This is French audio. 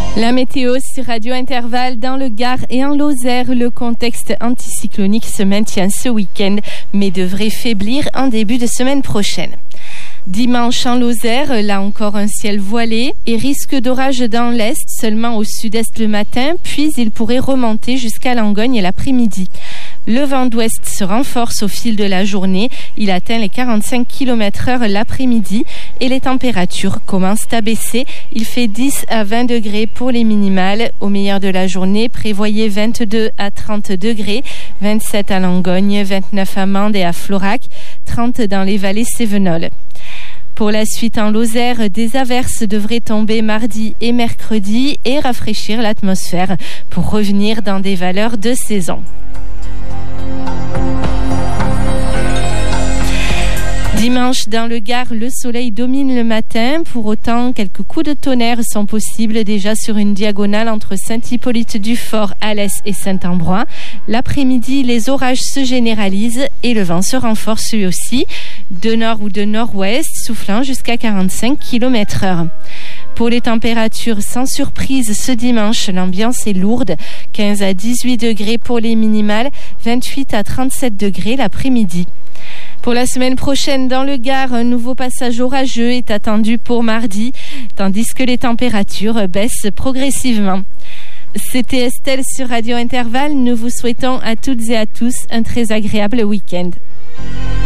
La météo sur Radio Intervalle dans le Gard et en Lozère. Le contexte anticyclonique se maintient ce week-end, mais devrait faiblir en début de semaine prochaine. Dimanche en Lozère, là encore un ciel voilé et risque d'orage dans l'est, seulement au sud-est le matin, puis il pourrait remonter jusqu'à Langogne l'après-midi. Le vent d'ouest se renforce au fil de la journée. Il atteint les 45 km/h l'après-midi et les températures commencent à baisser. Il fait 10 à 20 degrés pour les minimales. Au meilleur de la journée, prévoyez 22 à 30 degrés, 27 à Langogne, 29 à Mende et à Florac, 30 dans les vallées cévenoles. Pour la suite en Lozère, des averses devraient tomber mardi et mercredi et rafraîchir l'atmosphère pour revenir dans des valeurs de saison. Dimanche, dans le Gard, le soleil domine le matin. Pour autant, quelques coups de tonnerre sont possibles déjà sur une diagonale entre Saint-Hippolyte-du-Fort, Alès et Saint-Ambrois. L'après-midi, les orages se généralisent et le vent se renforce lui aussi, de nord ou de nord-ouest, soufflant jusqu'à 45 km/h. Pour les températures, sans surprise, ce dimanche, l'ambiance est lourde. 15 à 18 degrés pour les minimales, 28 à 37 degrés l'après-midi. Pour la semaine prochaine, dans le Gard, un nouveau passage orageux est attendu pour mardi, tandis que les températures baissent progressivement. C'était Estelle sur Radio Intervalle. Nous vous souhaitons à toutes et à tous un très agréable week-end.